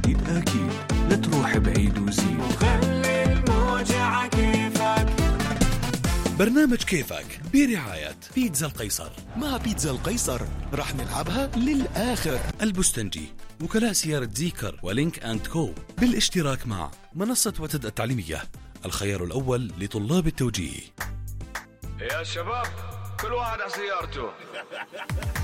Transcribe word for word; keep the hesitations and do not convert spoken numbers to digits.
أكيد أكيد لا تروح بعيد وزيد، وخلي الموجة كيفك. برنامج كيفك برعاية بيتزا القيصر. مع بيتزا القيصر رح نلعبها للآخر. البستنجي، وكلاء سيارة زيكر ولينك أند كو، بالاشتراك مع منصة وتد التعليمية، الخيار الأول لطلاب التوجيه. يا شباب كل واحد على سيارته.